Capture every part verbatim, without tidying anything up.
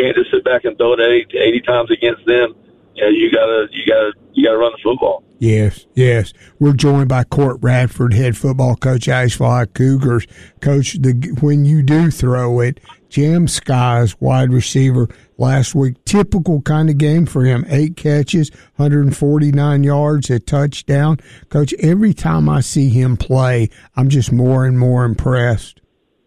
can't just sit back and throw it eighty, eighty times against them. You know, you gotta, you gotta, you gotta run the football. Yes, yes. We're joined by Court Radford, head football coach, Asheville High Cougars. Coach, the when you do throw it, Jam Skies, wide receiver, last week, typical kind of game for him. Eight catches, one hundred forty-nine yards, a touchdown. Coach, every time I see him play, I'm just more and more impressed.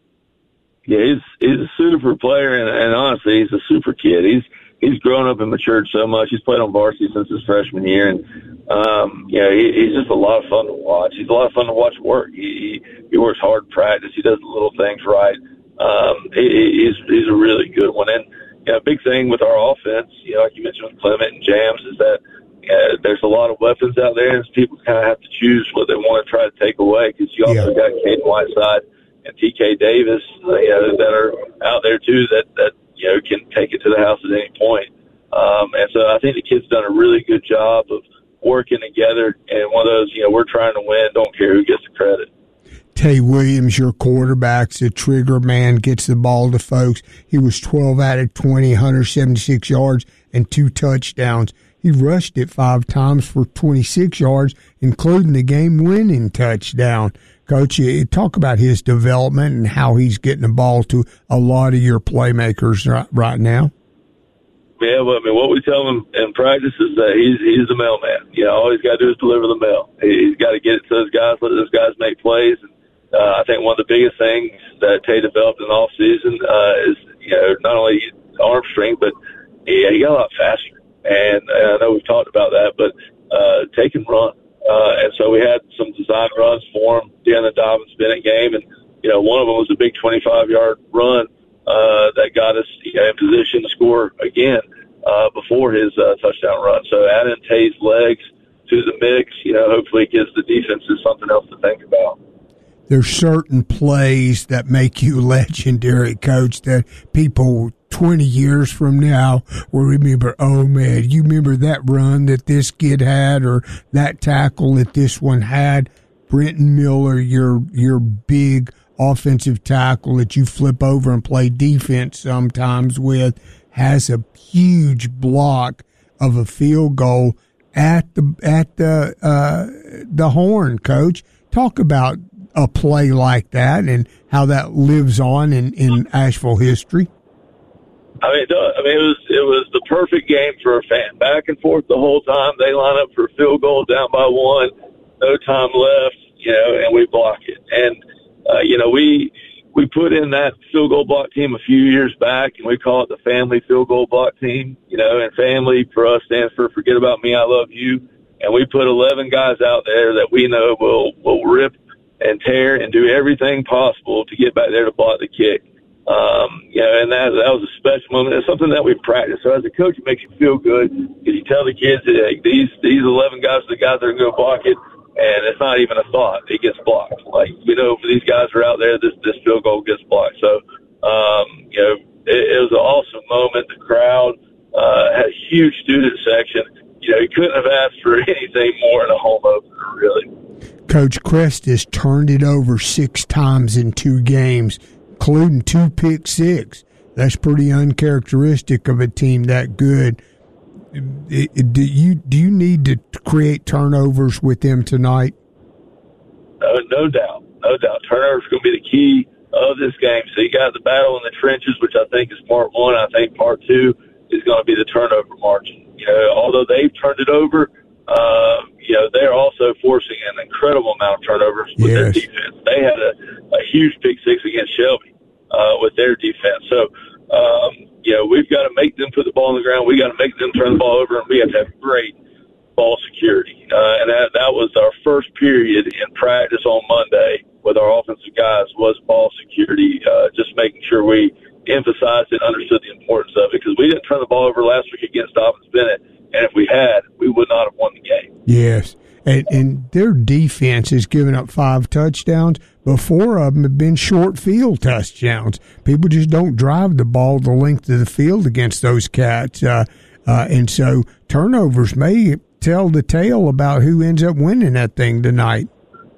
Yeah, he's he's a super player, and, and honestly, he's a super kid. He's he's grown up and matured so much. He's played on varsity since his freshman year, and um, you know, he, he's just a lot of fun to watch. He's a lot of fun to watch work. He he works hard in practice. He does the little things right. Um, he, he's he's a really good one. And you know, big thing with our offense, you know, like you mentioned with Clement and Jams, is that uh, there's a lot of weapons out there, and people kind of have to choose what they want to try to take away. Because you also yeah. got Caden Whiteside and T K Davis, uh, you know, that are out there too, that that you know can take it to the house at any point. Um, and so I think the kid's done a really good job of working together. And one of those, you know, we're trying to win, don't care who gets the credit. Tay Williams, your quarterback's a trigger man, gets the ball to folks. He was twelve out of twenty, one hundred seventy-six yards and two touchdowns. He rushed it five times for twenty-six yards, including the game-winning touchdown. Coach, you talk about his development and how he's getting the ball to a lot of your playmakers right, right now. Yeah, well, I mean, what we tell him in practice is that he's he's the mailman. You know, all he's got to do is deliver the mail. He's got to get it to those guys, let those guys make plays. And uh, I think one of the biggest things that Tay developed in the off season uh, is, you know, not only arm strength, but he, he got a lot faster. And, and I know we've talked about that, but uh, Tay can run. Uh, and so we had some design runs for him during the Dobbins Bennett game, and you know, one of them was a big twenty-five yard run uh, that got us you know, in position to score again uh, before his uh, touchdown run. So adding Tay's legs to the mix, you know, hopefully gives the defenses something else to think about. There's certain plays that make you legendary, Coach, that people twenty years from now will remember, oh, man, you remember that run that this kid had or that tackle that this one had? Brenton Miller, your your big offensive tackle that you flip over and play defense sometimes with, has a huge block of a field goal at the at the uh, the horn, Coach. Talk about a play like that and how that lives on in, in Asheville history. I mean, it does. I mean, it was it was the perfect game for a fan. Back and forth the whole time. They line up for a field goal down by one, no time left, you know, and we block it. And uh, you know, we we put in that field goal block team a few years back, and we call it the family field goal block team. You know, and family for us stands for forget about me, I love you. And we put eleven guys out there that we know will will rip and tear and do everything possible to get back there to block the kick. Um, you know, and that, that was a special moment. It's something that we practice. So as a coach, it makes you feel good because you tell the kids that hey, these, these eleven guys are the guys that are going to block it. And it's not even a thought. It gets blocked. Like, you know, if these guys are out there, this, this field goal gets blocked. So, um, you know, it, it was an awesome moment. The crowd, uh, had a huge student section. You know, you couldn't have asked for anything more in a home opener, really. Coach Crest has turned it over six times in two games, including two pick six. That's pretty uncharacteristic of a team that good. Do you do you need to create turnovers with them tonight? Uh, no doubt, no doubt. Turnovers are going to be the key of this game. So you got the battle in the trenches, which I think is part one. I think part two is going to be the turnover margin. You know, although they've turned it over, uh, you know, they're also forcing an incredible amount of turnovers with yes. their defense. They had a, a huge pick six against Shelby uh, with their defense. So, um, you know, we've got to make them put the ball on the ground. We got to make them turn the ball over, and we have to have great ball security. Uh, and that, that was our first period in practice on Monday with our offensive guys was ball security, uh, just making sure we emphasized and understood the importance of it because we didn't turn the ball over last week against Dobbins Bennett. And if we had, we would not have won the game. Yes. And, and their defense has given up five touchdowns, but four of them have been short field touchdowns. People just don't drive the ball the length of the field against those cats. Uh, uh, and so turnovers may tell the tale about who ends up winning that thing tonight.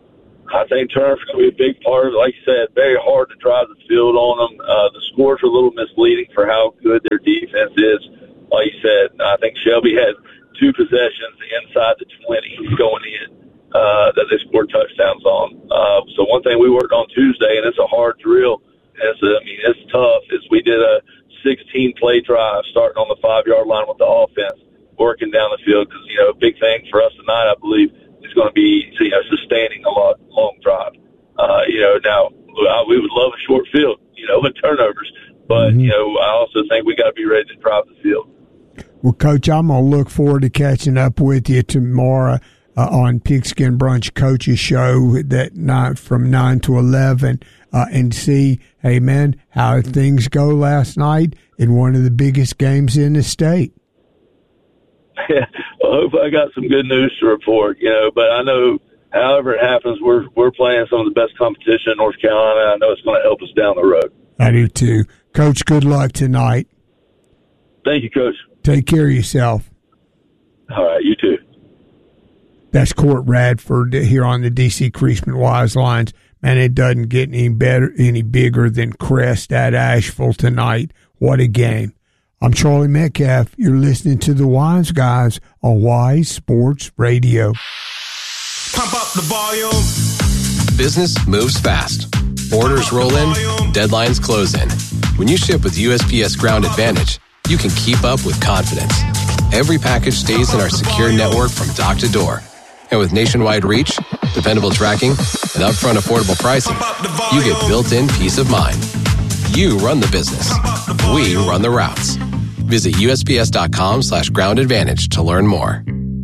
I think turnovers going to be a big part of it. Like you said, very hard to drive the field on them. Uh, the scores are a little misleading for how good their defense is. Like you said, I think Shelby had two possessions inside the twenty going in uh, that they scored touchdowns on. Uh, so one thing we worked on Tuesday, and it's a hard drill, and it's a, I mean, it's tough, is we did a sixteen-play drive starting on the five-yard line with the offense, working down the field because, you know, a big thing for us tonight, I believe, is going to be, you know, sustaining a lot, long drive. Uh, you know, now, we would love a short field, you know, with turnovers, but, mm-hmm. you know, I also think we got to be ready to drive the field. Well, Coach, I'm going to look forward to catching up with you tomorrow uh, on Pigskin Brunch Coaches Show that night from nine to eleven uh, and see, hey, man, how things go last night in one of the biggest games in the state. Yeah, well, I hope I got some good news to report, you know, but I know however it happens, we're we're playing some of the best competition in North Carolina. I know it's going to help us down the road. I do too. Coach, good luck tonight. Thank you, Coach. Take care of yourself. All right, you too. That's Court Radford here on the D C Creasman Wise Lines. Man, it doesn't get any better, any bigger than Crest at Asheville tonight. What a game. I'm Charlie Metcalf. You're listening to the Wise Guys on Wise Sports Radio. Pump up the volume. Business moves fast. Orders roll in, deadlines close in. When you ship with U S P S Ground Advantage, you can keep up with confidence. Every package stays in our secure network from dock to door. And with nationwide reach, dependable tracking, and upfront affordable pricing, you get built-in peace of mind. You run the business. We run the routes. Visit U S P S dot com slash ground advantage to learn more.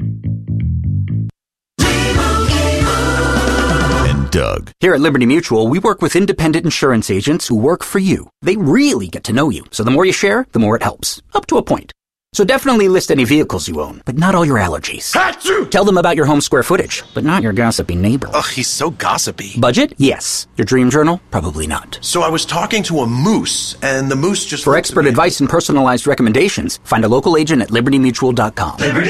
And Doug. Here at Liberty Mutual, we work with independent insurance agents who work for you. They really get to know you. So the more you share, the more it helps. Up to a point. So definitely list any vehicles you own, but not all your allergies. Achoo! Tell them about your home square footage, but not your gossipy neighbor. Ugh, he's so gossipy. Budget? Yes. Your dream journal? Probably not. So I was talking to a moose, and the moose just... For expert advice and personalized recommendations, find a local agent at liberty mutual dot com.